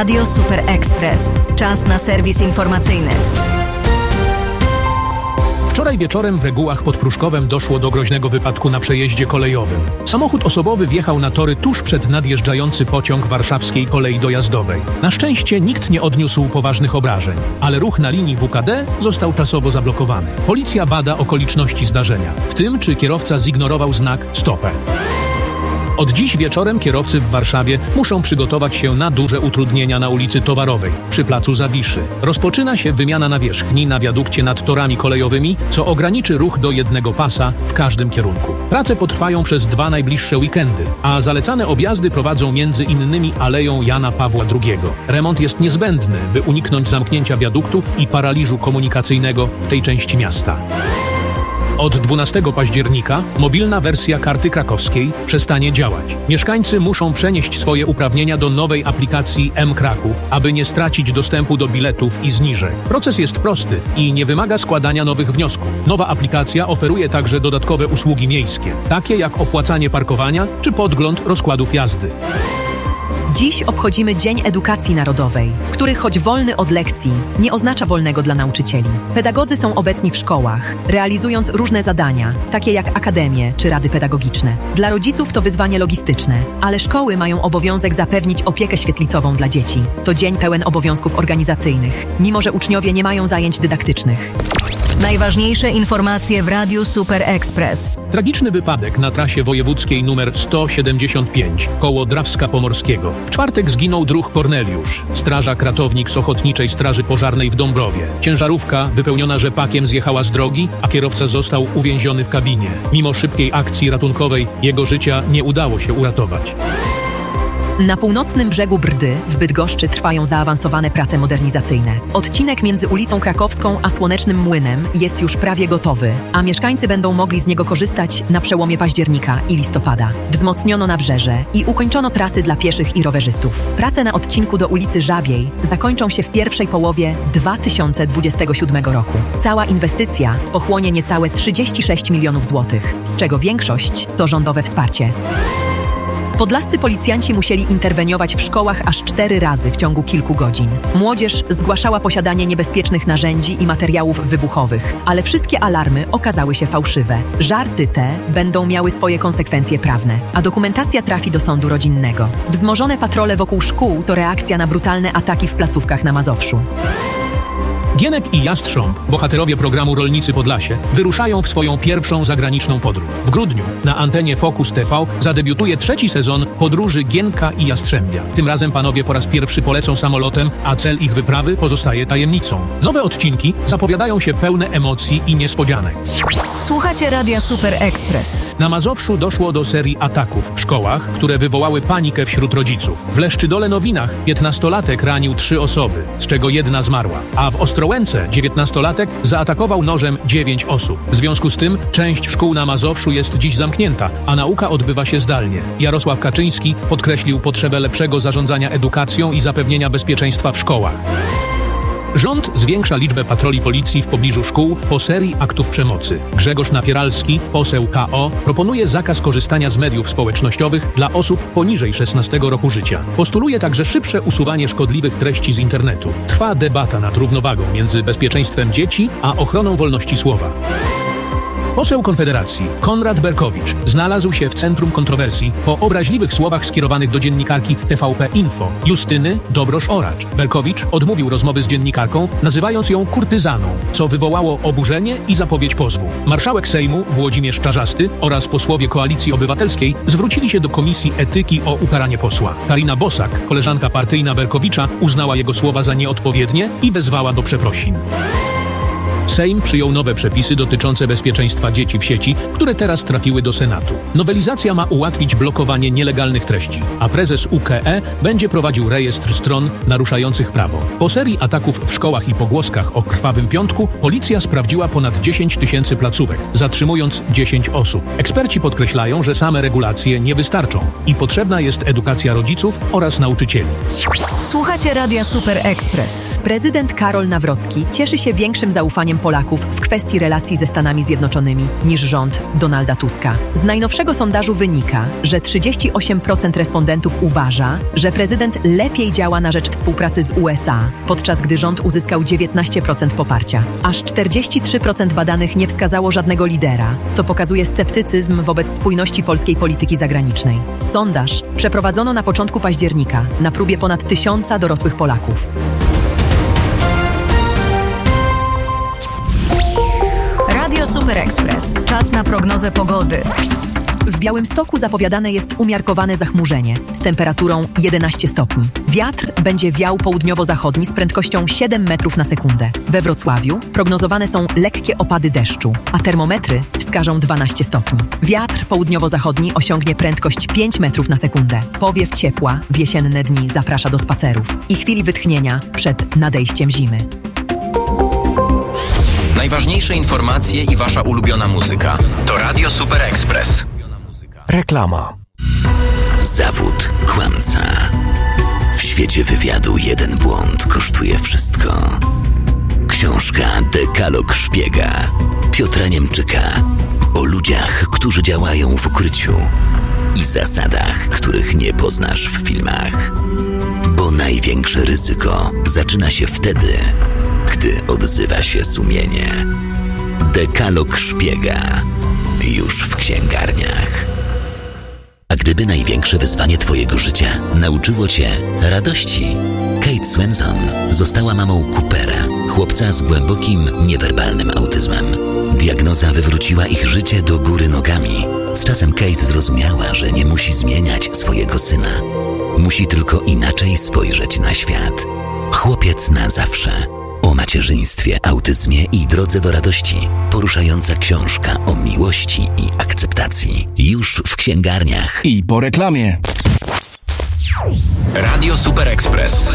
Radio Super Express. Czas na serwis informacyjny. Wczoraj wieczorem w Regułach pod Pruszkowem doszło do groźnego wypadku na przejeździe kolejowym. Samochód osobowy wjechał na tory tuż przed nadjeżdżający pociąg warszawskiej kolei dojazdowej. Na szczęście nikt nie odniósł poważnych obrażeń, ale ruch na linii WKD został czasowo zablokowany. Policja bada okoliczności zdarzenia, w tym czy kierowca zignorował znak stopę. Od dziś wieczorem kierowcy w Warszawie muszą przygotować się na duże utrudnienia na ulicy Towarowej, przy placu Zawiszy. Rozpoczyna się wymiana nawierzchni na wiadukcie nad torami kolejowymi, co ograniczy ruch do jednego pasa w każdym kierunku. Prace potrwają przez 2 najbliższe weekendy, a zalecane objazdy prowadzą między innymi Aleją Jana Pawła II. Remont jest niezbędny, by uniknąć zamknięcia wiaduktu i paraliżu komunikacyjnego w tej części miasta. Od 12 października mobilna wersja karty krakowskiej przestanie działać. Mieszkańcy muszą przenieść swoje uprawnienia do nowej aplikacji mKraków, aby nie stracić dostępu do biletów i zniżek. Proces jest prosty i nie wymaga składania nowych wniosków. Nowa aplikacja oferuje także dodatkowe usługi miejskie, takie jak opłacanie parkowania czy podgląd rozkładów jazdy. Dziś obchodzimy Dzień Edukacji Narodowej, który choć wolny od lekcji, nie oznacza wolnego dla nauczycieli. Pedagodzy są obecni w szkołach, realizując różne zadania, takie jak akademie czy rady pedagogiczne. Dla rodziców to wyzwanie logistyczne, ale szkoły mają obowiązek zapewnić opiekę świetlicową dla dzieci. To dzień pełen obowiązków organizacyjnych, mimo że uczniowie nie mają zajęć dydaktycznych. Najważniejsze informacje w Radiu Super Express. Tragiczny wypadek na trasie wojewódzkiej nr 175 koło Drawska Pomorskiego. W czwartek zginął druh Korneliusz, strażak ratownik z Ochotniczej Straży Pożarnej w Dąbrowie. Ciężarówka wypełniona rzepakiem zjechała z drogi, a kierowca został uwięziony w kabinie. Mimo szybkiej akcji ratunkowej jego życia nie udało się uratować. Na północnym brzegu Brdy w Bydgoszczy trwają zaawansowane prace modernizacyjne. Odcinek między ulicą Krakowską a Słonecznym Młynem jest już prawie gotowy, a mieszkańcy będą mogli z niego korzystać na przełomie października i listopada. Wzmocniono nabrzeże i ukończono trasy dla pieszych i rowerzystów. Prace na odcinku do ulicy Żabiej zakończą się w pierwszej połowie 2027 roku. Cała inwestycja pochłonie niecałe 36 milionów złotych, z czego większość to rządowe wsparcie. Podlascy policjanci musieli interweniować w szkołach aż 4 razy w ciągu kilku godzin. Młodzież zgłaszała posiadanie niebezpiecznych narzędzi i materiałów wybuchowych, ale wszystkie alarmy okazały się fałszywe. Żarty te będą miały swoje konsekwencje prawne, a dokumentacja trafi do sądu rodzinnego. Wzmożone patrole wokół szkół to reakcja na brutalne ataki w placówkach na Mazowszu. Gienek i Jastrząb, bohaterowie programu Rolnicy Podlasie, wyruszają w swoją pierwszą zagraniczną podróż. W grudniu na antenie Focus TV zadebiutuje 3. sezon Podróży Gienka i Jastrzębia. Tym razem panowie po raz pierwszy polecą samolotem, a cel ich wyprawy pozostaje tajemnicą. Nowe odcinki zapowiadają się pełne emocji i niespodzianek. Słuchacie Radia Super Express. Na Mazowszu doszło do serii ataków w szkołach, które wywołały panikę wśród rodziców. W Leszczydole Nowinach 15-latek ranił 3 osoby, z czego 1 zmarła, a w Ostrołęce 19-latek zaatakował nożem 9 osób. W związku z tym część szkół na Mazowszu jest dziś zamknięta, a nauka odbywa się zdalnie. Jarosław Kaczyński podkreślił potrzebę lepszego zarządzania edukacją i zapewnienia bezpieczeństwa w szkołach. Rząd zwiększa liczbę patroli policji w pobliżu szkół po serii aktów przemocy. Grzegorz Napieralski, poseł KO, proponuje zakaz korzystania z mediów społecznościowych dla osób poniżej 16 roku życia. Postuluje także szybsze usuwanie szkodliwych treści z internetu. Trwa debata nad równowagą między bezpieczeństwem dzieci a ochroną wolności słowa. Poseł Konfederacji Konrad Berkowicz znalazł się w centrum kontrowersji po obraźliwych słowach skierowanych do dziennikarki TVP Info Justyny Dobrosz-Oracz. Berkowicz odmówił rozmowy z dziennikarką, nazywając ją kurtyzaną, co wywołało oburzenie i zapowiedź pozwu. Marszałek Sejmu Włodzimierz Czarzasty oraz posłowie Koalicji Obywatelskiej zwrócili się do Komisji Etyki o ukaranie posła. Karina Bosak, koleżanka partyjna Berkowicza, uznała jego słowa za nieodpowiednie i wezwała do przeprosin. Sejm przyjął nowe przepisy dotyczące bezpieczeństwa dzieci w sieci, które teraz trafiły do Senatu. Nowelizacja ma ułatwić blokowanie nielegalnych treści, a prezes UKE będzie prowadził rejestr stron naruszających prawo. Po serii ataków w szkołach i pogłoskach o Krwawym Piątku policja sprawdziła ponad 10 000 placówek, zatrzymując 10 osób. Eksperci podkreślają, że same regulacje nie wystarczą i potrzebna jest edukacja rodziców oraz nauczycieli. Słuchacie Radia Super Express. Prezydent Karol Nawrocki cieszy się większym zaufaniem zaangażowaniem Polaków w kwestii relacji ze Stanami Zjednoczonymi niż rząd Donalda Tuska. Z najnowszego sondażu wynika, że 38% respondentów uważa, że prezydent lepiej działa na rzecz współpracy z USA, podczas gdy rząd uzyskał 19% poparcia. Aż 43% badanych nie wskazało żadnego lidera, co pokazuje sceptycyzm wobec spójności polskiej polityki zagranicznej. Sondaż przeprowadzono na początku października na próbie ponad 1000 dorosłych Polaków. Radio Super Express. Czas na prognozę pogody. W Białymstoku zapowiadane jest umiarkowane zachmurzenie z temperaturą 11 stopni. Wiatr będzie wiał południowo-zachodni z prędkością 7 metrów na sekundę. We Wrocławiu prognozowane są lekkie opady deszczu, a termometry wskażą 12 stopni. Wiatr południowo-zachodni osiągnie prędkość 5 metrów na sekundę. Powiew ciepła w jesienne dni zaprasza do spacerów i chwili wytchnienia przed nadejściem zimy. Najważniejsze informacje i wasza ulubiona muzyka to Radio Super Express. Reklama. Zawód kłamca. W świecie wywiadu jeden błąd kosztuje wszystko. Książka Dekalog szpiega Piotra Niemczyka o ludziach, którzy działają w ukryciu i zasadach, których nie poznasz w filmach. Bo największe ryzyko zaczyna się wtedy, gdy odzywa się sumienie. Dekalog szpiega już w księgarniach. A gdyby największe wyzwanie twojego życia nauczyło cię radości? Kate Swenson została mamą Coopera, chłopca z głębokim, niewerbalnym autyzmem. Diagnoza wywróciła ich życie do góry nogami. Z czasem Kate zrozumiała, że nie musi zmieniać swojego syna. Musi tylko inaczej spojrzeć na świat. Chłopiec na zawsze. O macierzyństwie, autyzmie i drodze do radości. Poruszająca książka o miłości i akceptacji. Już w księgarniach. I po reklamie. Radio Super Express.